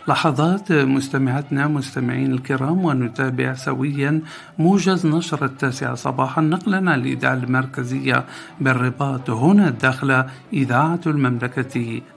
لحظات مستمعتنا مستمعين الكرام، ونتابع سويا موجز نشرة 9 صباحا نقلا عن الإذاعة المركزية بالرباط. هنا الداخلة إذاعة المملكة